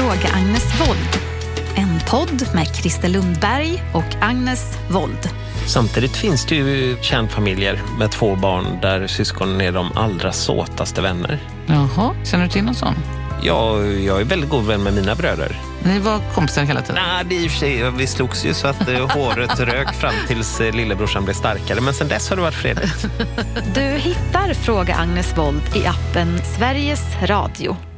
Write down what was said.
Fråga Agnes Wold. En podd med Christer Lundberg och Agnes Wold. Samtidigt finns det ju kärnfamiljer med 2 barn där syskonen är de allra såtaste vänner. Jaha, känner du till någon sån? Ja, jag är väldigt god vän med mina bröder. Ni var kompisar hela tiden? Nej, det är i och för sig, vi slogs ju så att håret rök fram tills lillebrorsan blev starkare. Men sen dess har det varit fredligt. Du hittar Fråga Agnes Wold i appen Sveriges Radio.